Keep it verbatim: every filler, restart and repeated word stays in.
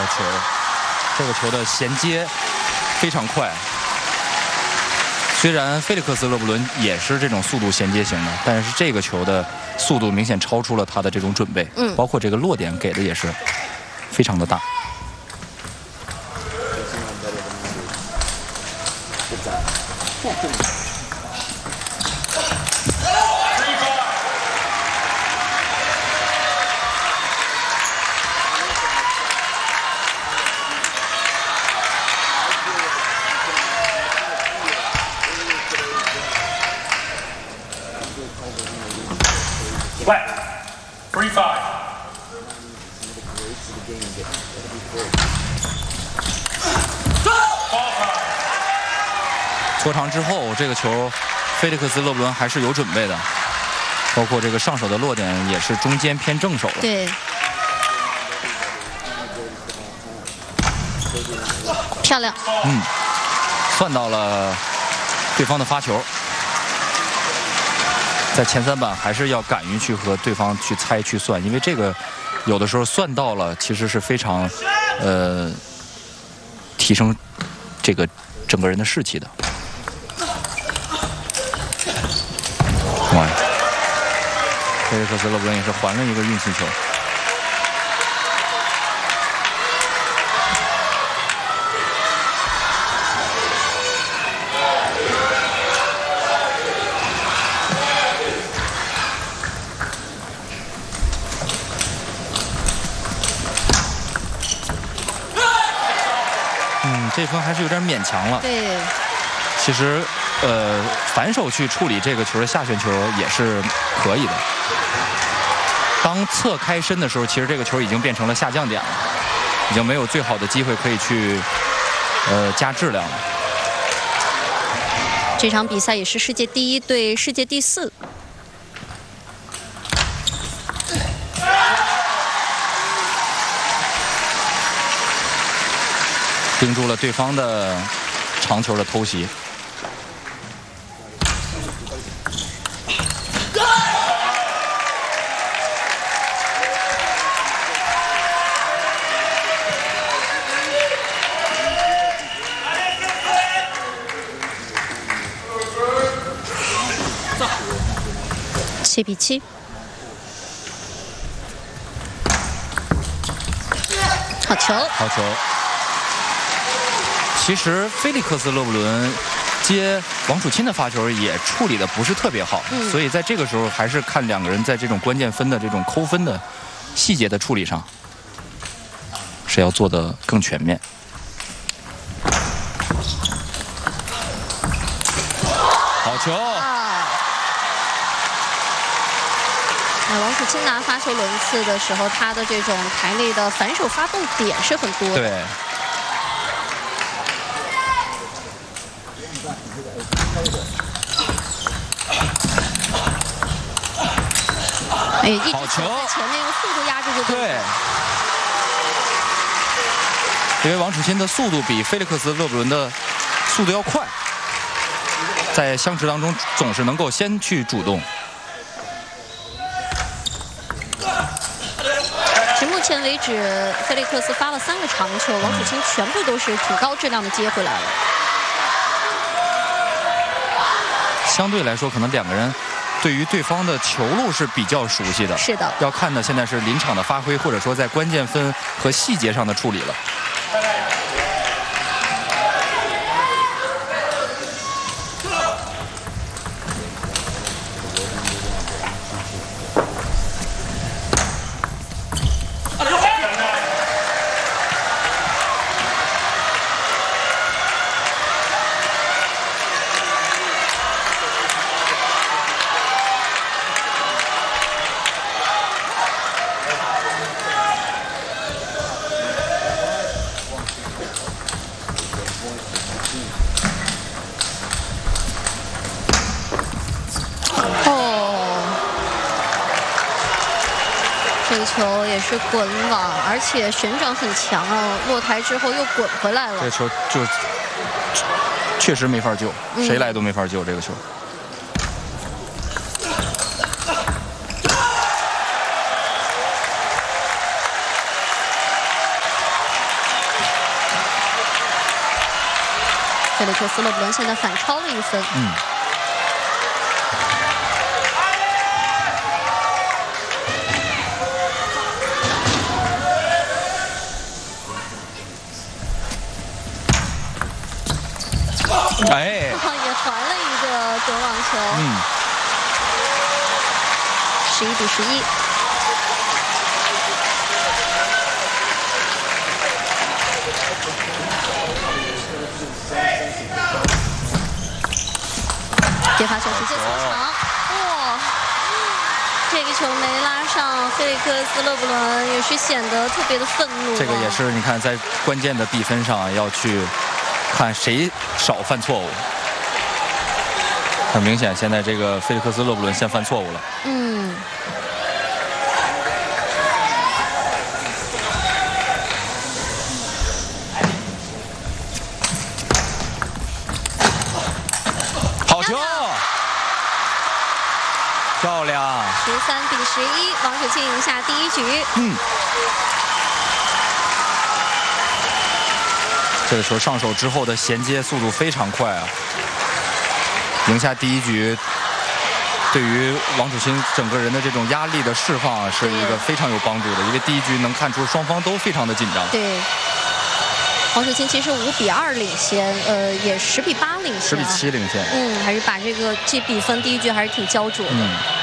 球，这个球的衔接非常快。虽然菲利克斯·勒布伦也是这种速度衔接型的，但是这个球的速度明显超出了他的这种准备， 嗯， 包括这个落点给的也是非常的大。 Flat. Three five. 拖长之后，这个球，菲利克斯·勒布伦还是有准备的，包括这个上手的落点也是中间偏正手了。 对，漂亮。 嗯，算到了对方的发球。 在前三板还是要敢于去和对方去猜去算，因为这个有的时候算到了，其实是非常呃提升这个整个人的士气的。哇！菲利克斯·勒布伦也是还了一个运气球。 这分还是有点勉强了。 对， 其实，呃，反手去处理这个球的下旋球也是可以的。当侧开身的时候，其实这个球已经变成了下降点了，已经没有最好的机会可以去，呃，加质量了。 这场比赛也是世界第一对世界第四。 盯住了对方的长球的偷袭， 七比七，好球， 好球。 其实菲利克斯·勒布伦接王楚钦的发球也处理的不是特别好， 嗯、 所以在这个时候还是看两个人在这种关键分的这种抠分的细节的处理上是要做的更全面。好球！ 啊！那王楚钦拿发球轮次的时候，他的这种台内的反手发动点是很多的。 对。 哎，一直好球！ 在前面用速度压制住对手。 因为王楚钦的速度比菲利克斯·勒布伦的速度要快，在相持当中总是能够先去主动。 至目前为止，菲利克斯发了三个长球，王楚钦全部都是挺高质量的接回来了。 相对来说，可能两个人。 对于对方的球路是比较熟悉的， 是的， 要看的现在是临场的发挥，或者说在关键分和细节上的处理了。 这个球也是滚网，而且旋转很强哦，落台之后又滚回来了。 这个球就确实没法救， 嗯、 谁来都没法救这个球。 菲利克斯·勒布伦现在反超了一分。 嗯。哎， 也还了一个短网球。 嗯。 十一比十一。接发球直接球长，哇！这个球没拉上，菲利克斯·勒布伦也是显得特别的愤怒、啊。 这个也是，你看在关键的比分上要去看谁少犯错误。很明显，现在这个菲利克斯·勒布伦先犯错误了。 嗯。 好球！漂亮！ 十三比十一，王楚钦赢下第一局。 嗯。这个球上手之后的衔接速度非常快啊！赢下第一局，对于王楚钦整个人的这种压力的释放啊，是一个非常有帮助的。因为第一局能看出双方都非常的紧张。 对。王楚钦其实五比二领先，呃，也十比八领先、啊， 十比七领先。 嗯，还是把这个这比分第一局还是挺焦灼的。 嗯。